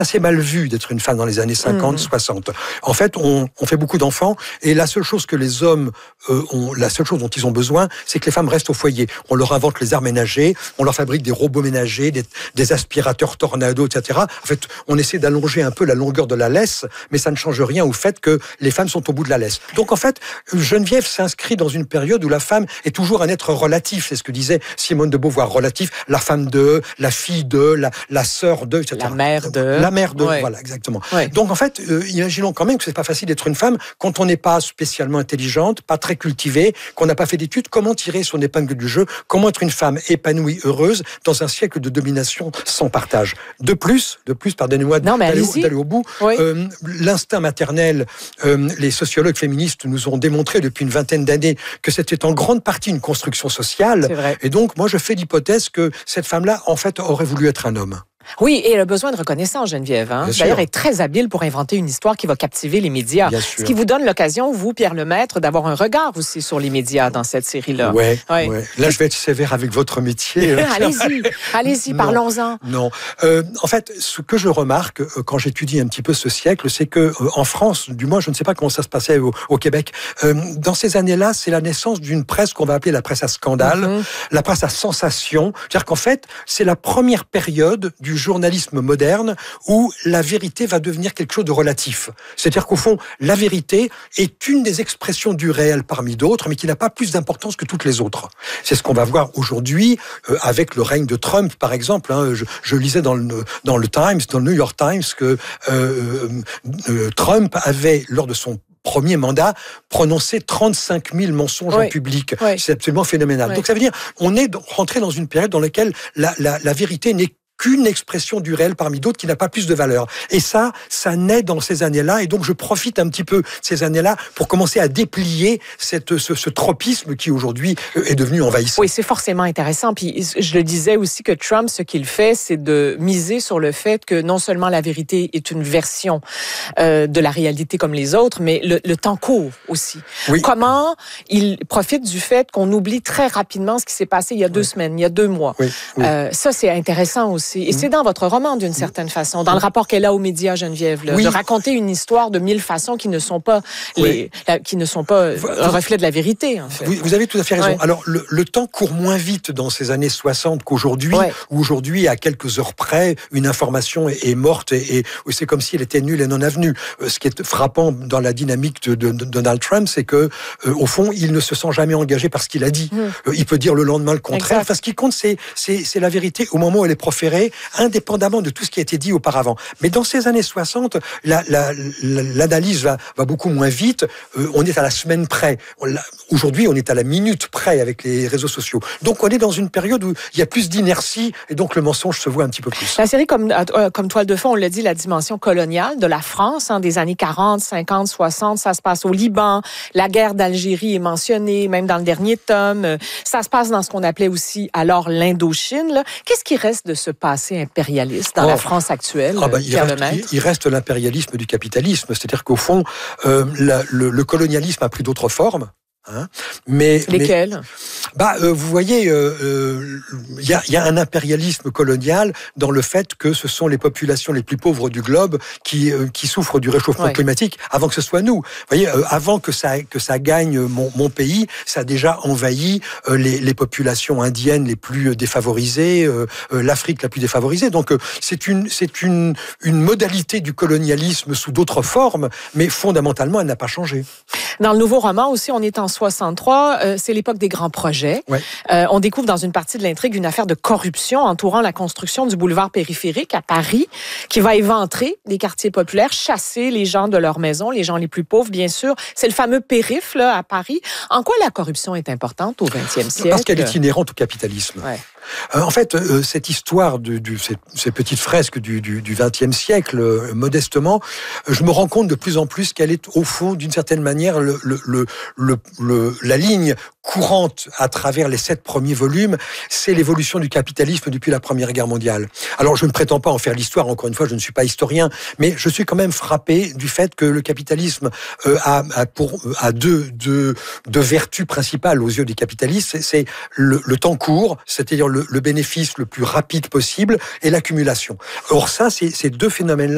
assez mal vu d'être une femme dans les années 50, 60. En fait, on fait beaucoup d'enfants et la seule chose que les hommes la seule chose dont ils ont besoin, c'est que les femmes restent au foyer. On leur invente les arts ménagers, on leur fabrique des robots ménagers, des aspirateurs tornado, etc. En fait, on essaie d'allonger un peu la longueur de la laisse, mais ça ne change rien au fait que les femmes sont au bout de la laisse. Donc en fait, Geneviève s'inscrit dans une période où la femme est toujours un être relatif. C'est ce que disait Simone de Beauvoir, relatif, la femme de, la fille de, la sœur de, etc. La mère de. La mère de, ouais. voilà, exactement. Ouais. Donc en fait, imaginons quand même que c'est pas facile d'être une femme quand on n'est pas spécialement intelligente, pas très cultivée, qu'on n'a pas fait d'études. Comment tirer son épingle du jeu? Comment être une femme épanouie, heureuse, dans un siècle de domination sans partage? De plus, pardonnez-moi d'aller au bout, oui. L'instinct maternel, les sociologues féministes nous ont démontré depuis une vingtaine d'années que c'était en grande partie une construction sociale. C'est vrai. Et donc, moi, je fais l'hypothèse que cette femme-là, en fait, aurait voulu être un homme. Oui, et elle a besoin de reconnaissance, Geneviève. Hein? D'ailleurs, elle est très habile pour inventer une histoire qui va captiver les médias. Bien sûr. Ce qui vous donne l'occasion, vous, Pierre Lemaître, d'avoir un regard aussi sur les médias dans cette série-là. Ouais. Là, je vais être sévère avec votre métier. Allez-y, parlons-en. Non. En fait, ce que je remarque quand j'étudie un petit peu ce siècle, c'est que en France, du moins, je ne sais pas comment ça se passait au Québec, dans ces années-là, c'est la naissance d'une presse qu'on va appeler la presse à scandale, la presse à sensation. C'est-à-dire qu'en fait, c'est la première période du journalisme moderne où la vérité va devenir quelque chose de relatif. C'est-à-dire qu'au fond, la vérité est une des expressions du réel parmi d'autres, mais qui n'a pas plus d'importance que toutes les autres. C'est ce qu'on va voir aujourd'hui avec le règne de Trump, par exemple. Je lisais dans le Times, dans le New York Times, que Trump avait, lors de son premier mandat, prononcé 35 000 mensonges en public. Ouais. C'est absolument phénoménal. Ouais. Donc ça veut dire, on est rentré dans une période dans laquelle la vérité n'est qu'une expression du réel parmi d'autres qui n'a pas plus de valeur. Et ça naît dans ces années-là, et donc je profite un petit peu de ces années-là pour commencer à déplier ce tropisme qui aujourd'hui est devenu envahissant. Oui, c'est forcément intéressant. Puis je le disais aussi que Trump, ce qu'il fait, c'est de miser sur le fait que non seulement la vérité est une version de la réalité comme les autres, mais le temps court aussi. Oui. Comment il profite du fait qu'on oublie très rapidement ce qui s'est passé il y a 2 semaines, il y a 2 mois. Oui. Ça, c'est intéressant aussi. Et c'est dans votre roman, d'une certaine façon, dans le rapport qu'elle a aux médias, Geneviève, de raconter une histoire de 1000 façons qui ne sont pas un reflet de la vérité. En fait. Vous avez tout à fait raison. Alors, le temps court moins vite dans ces années 60 qu'aujourd'hui, où aujourd'hui, à quelques heures près, une information est morte et c'est comme si elle était nulle et non avenue. Ce qui est frappant dans la dynamique de Donald Trump, c'est que, au fond, il ne se sent jamais engagé par ce qu'il a dit. Il peut dire le lendemain le contraire. Enfin, ce qui compte, c'est la vérité au moment où elle est proférée, indépendamment de tout ce qui a été dit auparavant. Mais dans ces années 60, l'analyse va beaucoup moins vite. On est à la semaine près. Aujourd'hui, on est à la minute près avec les réseaux sociaux. Donc, on est dans une période où il y a plus d'inertie et donc le mensonge se voit un petit peu plus. La série, comme toile de fond, on l'a dit, la dimension coloniale de la France, des années 40, 50, 60, ça se passe au Liban. La guerre d'Algérie est mentionnée, même dans le dernier tome. Ça se passe dans ce qu'on appelait aussi alors l'Indochine. Qu'est-ce qui reste de ce passé impérialiste dans la France actuelle, il reste l'impérialisme du capitalisme. C'est-à-dire qu'au fond, le colonialisme a pris d'autres formes. Lesquelles? Vous voyez, il y a un impérialisme colonial dans le fait que ce sont les populations les plus pauvres du globe qui souffrent du réchauffement climatique avant que ce soit nous. Vous voyez, avant que ça gagne mon pays, ça a déjà envahi les populations indiennes les plus défavorisées, l'Afrique la plus défavorisée. Donc c'est une modalité du colonialisme sous d'autres formes, mais fondamentalement elle n'a pas changé. Dans le nouveau roman aussi, on est en 63, c'est l'époque des grands projets. Ouais. On découvre dans une partie de l'intrigue une affaire de corruption entourant la construction du boulevard périphérique à Paris, qui va éventrer les quartiers populaires, chasser les gens de leur maison, les gens les plus pauvres, bien sûr. C'est le fameux périph' là, à Paris. En quoi la corruption est importante au XXe siècle? Parce qu'elle est inhérente au capitalisme. Ouais. En fait, cette histoire ces petites fresques du XXe siècle, modestement, je me rends compte de plus en plus qu'elle est au fond, d'une certaine manière, la ligne courante à travers les 7 premiers volumes, c'est l'évolution du capitalisme depuis la Première Guerre mondiale. Alors, je ne prétends pas en faire l'histoire, encore une fois, je ne suis pas historien, mais je suis quand même frappé du fait que le capitalisme a deux vertus principales aux yeux des capitalistes, c'est le temps court, c'est-à-dire le bénéfice le plus rapide possible et l'accumulation. Or ça, ces 2 phénomènes-là